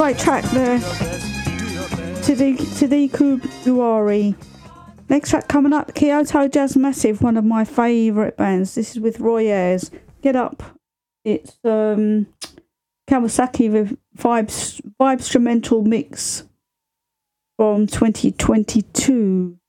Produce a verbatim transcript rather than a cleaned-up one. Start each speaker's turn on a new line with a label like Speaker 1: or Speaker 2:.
Speaker 1: Great track there. Tadiku Uwari. Next track coming up, Kyoto Jazz Massive, one of my favourite bands. This is with Roy Ayers. Get Up. It's um, Kawasaki with vibes, vibe instrumental mix from twenty twenty-two.